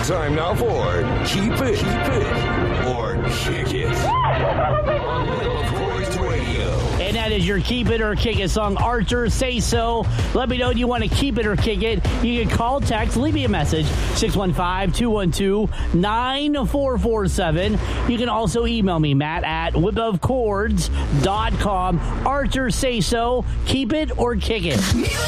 Time now for Keep It, or Kick It on Whip of Cords Radio. And that is your Keep It or Kick It song. Archer, say so. Let me know if you want to keep it or kick it. You can call, text, leave me a message. 615-212-9447. You can also email me, Matt, at whipofcords.com. Archer, say so. Keep it or kick it.